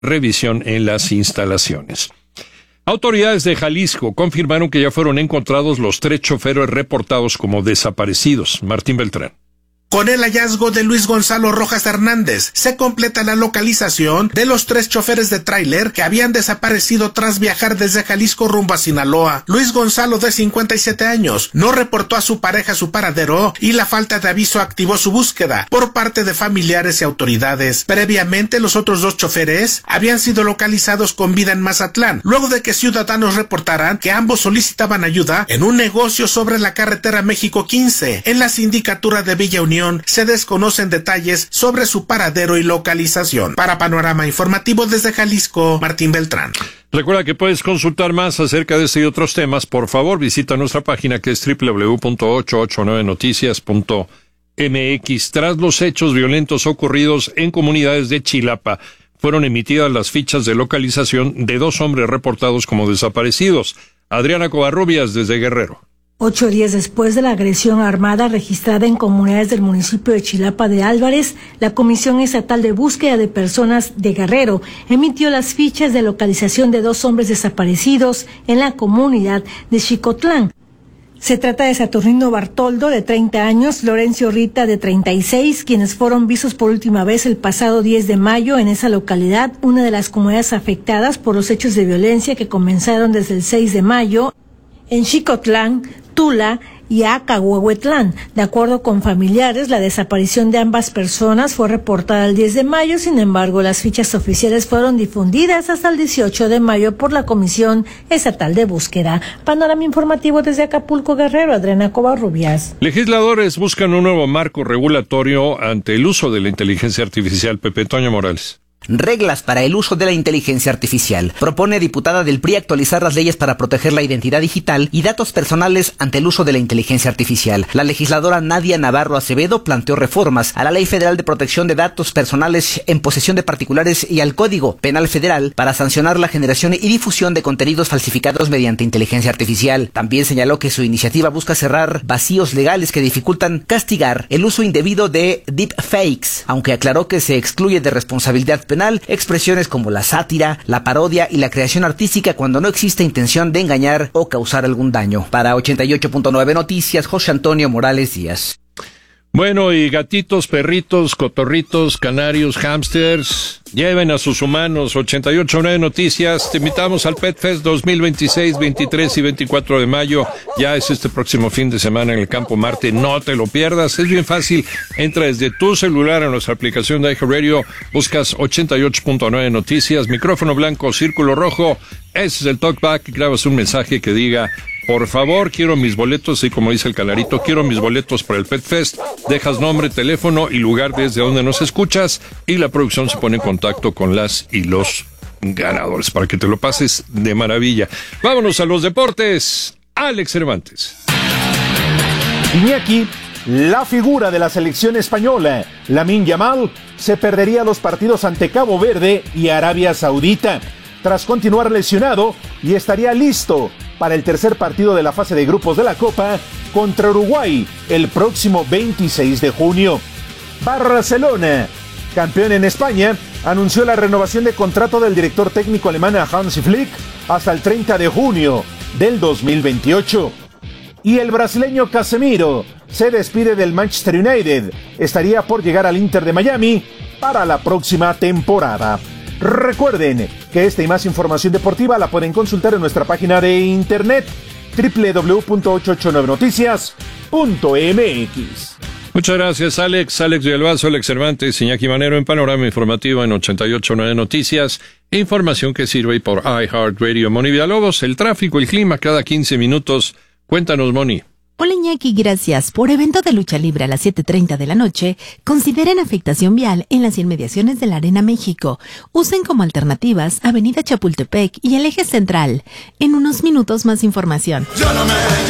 revisión en las instalaciones. Autoridades de Jalisco confirmaron que ya fueron encontrados los 3 choferes reportados como desaparecidos. Martín Beltrán. Con el hallazgo de Luis Gonzalo Rojas Hernández, se completa la localización de los 3 choferes de tráiler que habían desaparecido tras viajar desde Jalisco rumbo a Sinaloa. Luis Gonzalo, de 57 años, no reportó a su pareja su paradero y la falta de aviso activó su búsqueda por parte de familiares y autoridades. Previamente, los otros 2 choferes habían sido localizados con vida en Mazatlán, luego de que ciudadanos reportaran que ambos solicitaban ayuda en un negocio sobre la carretera México 15, en la sindicatura de Villa Unión. Se desconocen detalles sobre su paradero y localización. Para Panorama Informativo desde Jalisco, Martín Beltrán. Recuerda que puedes consultar más acerca de este y otros temas. Por favor, visita nuestra página que es www.889noticias.mx. Tras los hechos violentos ocurridos en comunidades de Chilapa, fueron emitidas las fichas de localización de 2 hombres reportados como desaparecidos. Adriana Covarrubias, desde Guerrero. 8 días después de la agresión armada registrada en comunidades del municipio de Chilapa de Álvarez, la Comisión Estatal de Búsqueda de Personas de Guerrero emitió las fichas de localización de 2 hombres desaparecidos en la comunidad de Xicotlán. Se trata de Saturnino Bartoldo, de 30 años, Lorenzo Rita, de 36, quienes fueron vistos por última vez el pasado 10 de mayo en esa localidad, una de las comunidades afectadas por los hechos de violencia que comenzaron desde el 6 de mayo en Xicotlán, Tula y Acahuehuetlán. De acuerdo con familiares, la desaparición de ambas personas fue reportada el 10 de mayo, sin embargo, las fichas oficiales fueron difundidas hasta el 18 de mayo por la Comisión Estatal de Búsqueda. Panorama Informativo desde Acapulco, Guerrero, Adriana Covarrubias. Legisladores buscan un nuevo marco regulatorio ante el uso de la inteligencia artificial. Pepe Toño Morales. Reglas para el uso de la inteligencia artificial. Propone diputada del PRI actualizar las leyes para proteger la identidad digital y datos personales ante el uso de la inteligencia artificial. La legisladora Nadia Navarro Acevedo planteó reformas a la Ley Federal de Protección de Datos Personales en posesión de particulares y al Código Penal Federal para sancionar la generación y difusión de contenidos falsificados mediante inteligencia artificial. También señaló que su iniciativa busca cerrar vacíos legales que dificultan castigar el uso indebido de deepfakes, aunque aclaró que se excluye de responsabilidad penal expresiones como la sátira, la parodia y la creación artística cuando no existe intención de engañar o causar algún daño. Para 88.9 Noticias, José Antonio Morales Díaz. Bueno, y gatitos, perritos, cotorritos, canarios, hámsters, lleven a sus humanos. 88.9 Noticias, te invitamos al Pet Fest 2026, 23 y 24 de mayo. Ya es este próximo fin de semana en el Campo Marte, no te lo pierdas. Es bien fácil, entra desde tu celular a nuestra aplicación de iHeartRadio, buscas 88.9 Noticias, micrófono blanco, círculo rojo, ese es el talkback, grabas un mensaje que diga: por favor, quiero mis boletos, y como dice el Calarito, quiero mis boletos para el Pet Fest. Dejas nombre, teléfono y lugar desde donde nos escuchas y la producción se pone en contacto con las y los ganadores para que te lo pases de maravilla. Vámonos a los deportes. Alex Cervantes. Iñaki, la figura de la selección española, Lamine Yamal, se perdería los partidos ante Cabo Verde y Arabia Saudita tras continuar lesionado y estaría listo para el tercer partido de la fase de grupos de la Copa contra Uruguay el próximo 26 de junio. Barcelona, campeón en España, anunció la renovación de contrato del director técnico alemán Hansi Flick hasta el 30 de junio del 2028. Y el brasileño Casemiro se despide del Manchester United. Estaría por llegar al Inter de Miami para la próxima temporada. Recuerden que esta y más información deportiva la pueden consultar en nuestra página de internet www.889noticias.mx. Muchas gracias, Alex. Alex Villalbazo, Alex Cervantes, Iñaki Manero en Panorama Informativo en 88.9 Noticias. Información que sirve por iHeartRadio. Moni Villalobos, el tráfico, el clima cada 15 minutos. Cuéntanos, Moni. Hola Iñaki, gracias. Por evento de lucha libre a las 7:30 de la noche, consideren afectación vial en las inmediaciones de la Arena México. Usen como alternativas Avenida Chapultepec y el Eje Central. En unos minutos más información.